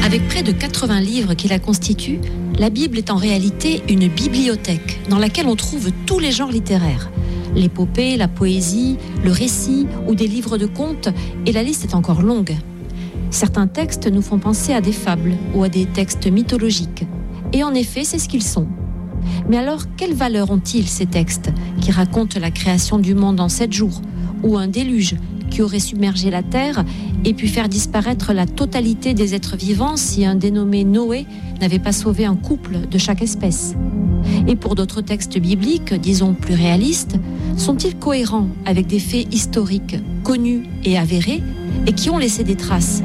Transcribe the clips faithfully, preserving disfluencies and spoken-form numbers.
Avec près de quatre-vingts livres qui la constituent, la Bible est en réalité une bibliothèque dans laquelle on trouve tous les genres littéraires. L'épopée, la poésie, le récit ou des livres de contes, et la liste est encore longue. Certains textes nous font penser à des fables ou à des textes mythologiques. Et en effet, c'est ce qu'ils sont. Mais alors, quelle valeur ont-ils ces textes qui racontent la création du monde en sept jours, ou un déluge qui aurait submergé la terre et pu faire disparaître la totalité des êtres vivants si un dénommé Noé n'avait pas sauvé un couple de chaque espèce? Et pour d'autres textes bibliques, disons plus réalistes, sont-ils cohérents avec des faits historiques connus et avérés et qui ont laissé des traces?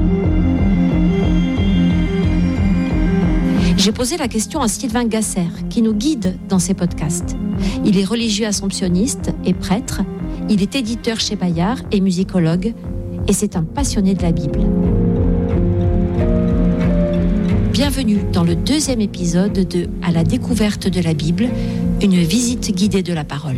J'ai posé la question à Sylvain Gasser, qui nous guide dans ses podcasts. Il est religieux assomptionniste et prêtre. Il est éditeur chez Bayard et musicologue. Et c'est un passionné de la Bible. Bienvenue dans le deuxième épisode de « À la découverte de la Bible », une visite guidée de la parole.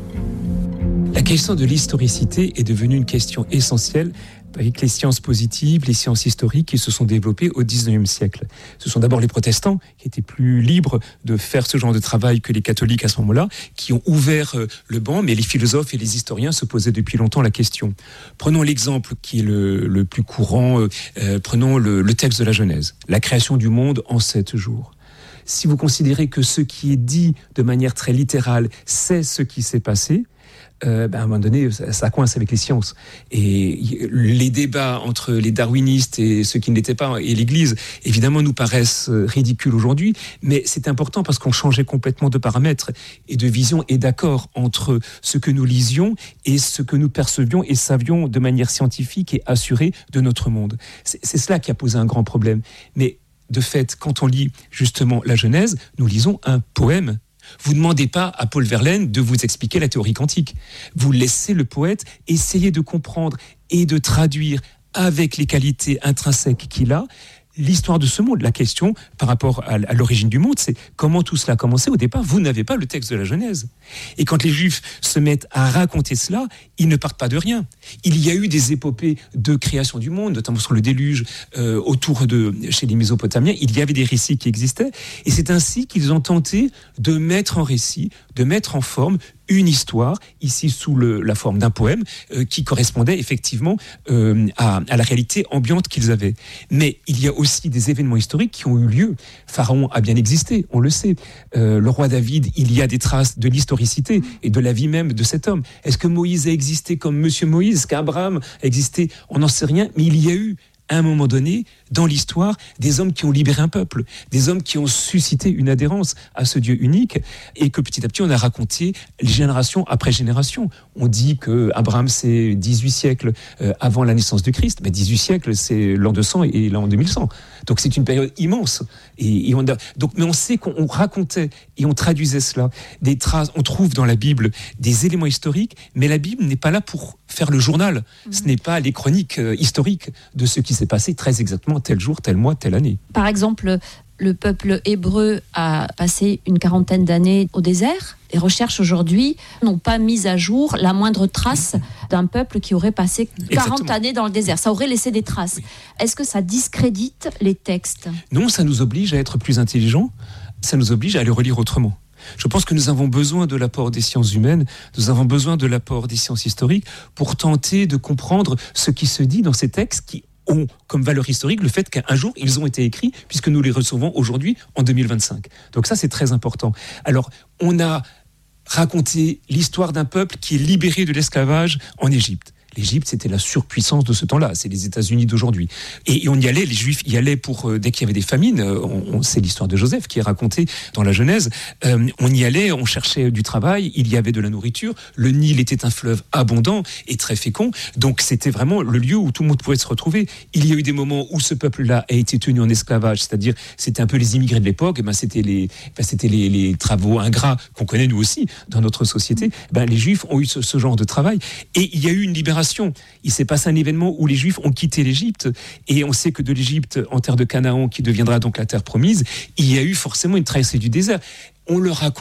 La question de l'historicité est devenue une question essentielle avec les sciences positives, les sciences historiques qui se sont développées au dix-neuvième siècle. Ce sont d'abord les protestants qui étaient plus libres de faire ce genre de travail que les catholiques à ce moment-là, qui ont ouvert le banc, mais les philosophes et les historiens se posaient depuis longtemps la question. Prenons l'exemple qui est le, le plus courant, euh, prenons le, le texte de la Genèse, la création du monde en sept jours. Si vous considérez que ce qui est dit de manière très littérale, c'est ce qui s'est passé, Euh, ben à un moment donné, ça, ça coince avec les sciences. Et les débats entre les darwinistes et ceux qui ne l'étaient pas, et l'Église, évidemment, nous paraissent ridicules aujourd'hui, mais c'est important parce qu'on changeait complètement de paramètres et de vision et d'accord entre ce que nous lisions et ce que nous percevions et savions de manière scientifique et assurée de notre monde. C'est, c'est cela qui a posé un grand problème. Mais de fait, quand on lit justement la Genèse, nous lisons un poème. Vous ne demandez pas à Paul Verlaine de vous expliquer la théorie quantique. Vous laissez le poète essayer de comprendre et de traduire avec les qualités intrinsèques qu'il a l'histoire de ce monde. La question par rapport à l'origine du monde, c'est comment tout cela a commencé. Au départ, vous n'avez pas le texte de la Genèse. Et quand les Juifs se mettent à raconter cela, ils ne partent pas de rien. Il y a eu des épopées de création du monde, notamment sur le déluge, euh, autour de, chez les Mésopotamiens, il y avait des récits qui existaient. Et c'est ainsi qu'ils ont tenté de mettre en récit, de mettre en forme une histoire, ici sous le, la forme d'un poème, euh, qui correspondait effectivement euh, à, à la réalité ambiante qu'ils avaient. Mais il y a aussi des événements historiques qui ont eu lieu. Pharaon a bien existé, on le sait. Euh, le roi David, il y a des traces de l'historicité et de la vie même de cet homme. Est-ce que Moïse a existé comme Monsieur Moïse? Est-ce qu'Abraham a existé? On n'en sait rien, mais il y a eu à un moment donné, dans l'histoire, des hommes qui ont libéré un peuple, des hommes qui ont suscité une adhérence à ce Dieu unique, et que petit à petit, on a raconté génération après génération. On dit que Abraham, c'est dix-huit siècles avant la naissance du Christ, mais dix-huit siècles, c'est l'an deux cents et l'an deux mille cent. Donc c'est une période immense. Et, et on a, donc, mais on sait qu'on on racontait et on traduisait cela. Des traces, on trouve dans la Bible des éléments historiques, mais la Bible n'est pas là pour faire le journal. Mmh. Ce n'est pas les chroniques historiques de ce qui s'est passé très exactement tel jour, tel mois, telle année. Par exemple, le peuple hébreu a passé une quarantaine d'années au désert. Les recherches aujourd'hui n'ont pas mis à jour la moindre trace d'un peuple qui aurait passé quarante Exactement. Années dans le désert. Ça aurait laissé des traces. Oui. Est-ce que ça discrédite les textes? Non, ça nous oblige à être plus intelligents. Ça nous oblige à les relire autrement. Je pense que nous avons besoin de l'apport des sciences humaines, nous avons besoin de l'apport des sciences historiques pour tenter de comprendre ce qui se dit dans ces textes qui ont comme valeur historique le fait qu'un jour ils ont été écrits puisque nous les recevons aujourd'hui en deux mille vingt-cinq. Donc ça c'est très important. Alors on a raconté l'histoire d'un peuple qui est libéré de l'esclavage en Égypte. L'Égypte, c'était la surpuissance de ce temps-là. C'est les États-Unis d'aujourd'hui. Et, et on y allait, les Juifs y allaient pour, euh, dès qu'il y avait des famines. On, on, c'est l'histoire de Joseph qui est racontée dans la Genèse. Euh, on y allait, on cherchait du travail, il y avait de la nourriture. Le Nil était un fleuve abondant et très fécond. Donc c'était vraiment le lieu où tout le monde pouvait se retrouver. Il y a eu des moments où ce peuple-là a été tenu en esclavage, c'est-à-dire c'était un peu les immigrés de l'époque. Et ben c'était les, ben c'était les, les travaux ingrats qu'on connaît nous aussi dans notre société. Ben les Juifs ont eu ce, ce genre de travail. Et il y a eu une libération. Il s'est passé un événement où les Juifs ont quitté l'Égypte et on sait que de l'Égypte en terre de Canaan, qui deviendra donc la terre promise, il y a eu forcément une traversée du désert. On le raconte.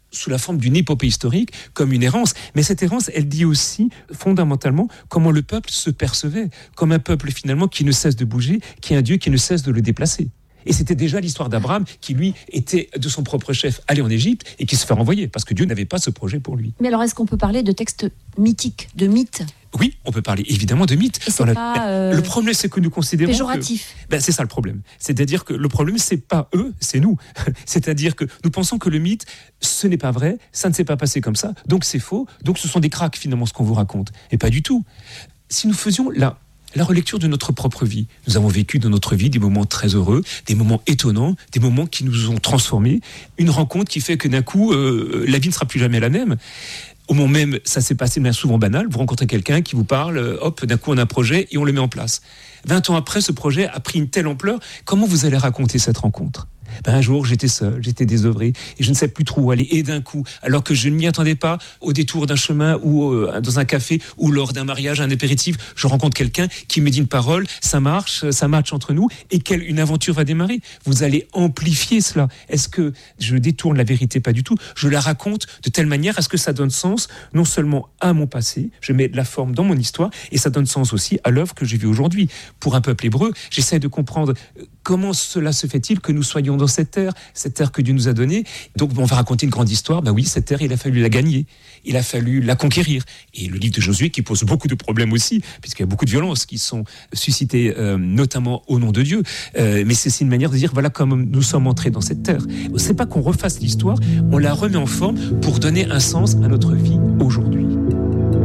sous la forme d'une épopée historique, comme une errance. Mais cette errance, elle dit aussi, fondamentalement, comment le peuple se percevait, comme un peuple finalement qui ne cesse de bouger, qui est un Dieu qui ne cesse de le déplacer. Et c'était déjà l'histoire d'Abraham qui, lui, était de son propre chef allé en Égypte et qui se fait renvoyer, parce que Dieu n'avait pas ce projet pour lui. Mais alors, est-ce qu'on peut parler de textes mythiques, de mythes ? Oui, on peut parler évidemment de mythes. Et c'est la... pas euh... Le problème, c'est que nous considérons péjoratif. Que... Ben, c'est ça le problème. C'est-à-dire que le problème, c'est pas eux, c'est nous. C'est-à-dire que nous pensons que le mythe, ce n'est pas vrai, ça ne s'est pas passé comme ça, donc c'est faux, donc ce sont des cracks finalement ce qu'on vous raconte. Et pas du tout. Si nous faisions la... la relecture de notre propre vie. Nous avons vécu dans notre vie des moments très heureux, des moments étonnants, des moments qui nous ont transformés, une rencontre qui fait que d'un coup, euh, la vie ne sera plus jamais la même. Au moment même, ça s'est passé de manière souvent banale, vous rencontrez quelqu'un qui vous parle, hop, d'un coup on a un projet et on le met en place. vingt ans après, ce projet a pris une telle ampleur, comment vous allez raconter cette rencontre ? Ben un jour, j'étais seul, j'étais désœuvré et je ne savais plus trop où aller. Et d'un coup, alors que je ne m'y attendais pas, au détour d'un chemin ou euh, dans un café ou lors d'un mariage, un apéritif, je rencontre quelqu'un qui me dit une parole, ça marche, ça match entre nous et quelle une aventure va démarrer. Vous allez amplifier cela. Est-ce que je détourne la vérité ? Pas du tout. Je la raconte de telle manière à ce que ça donne sens non seulement à mon passé, je mets de la forme dans mon histoire et ça donne sens aussi à l'œuvre que je vis aujourd'hui. Pour un peuple hébreu, j'essaie de comprendre comment cela se fait-il que nous soyons dans cette terre, cette terre que Dieu nous a donnée. Donc on va raconter une grande histoire. Ben oui, cette terre, il a fallu la gagner, il a fallu la conquérir. Et le livre de Josué qui pose beaucoup de problèmes aussi, puisqu'il y a beaucoup de violences qui sont suscitées, euh, notamment au nom de Dieu. Euh, mais c'est une manière de dire, voilà comment nous sommes entrés dans cette terre. C'est pas qu'on refasse l'histoire, on la remet en forme pour donner un sens à notre vie aujourd'hui.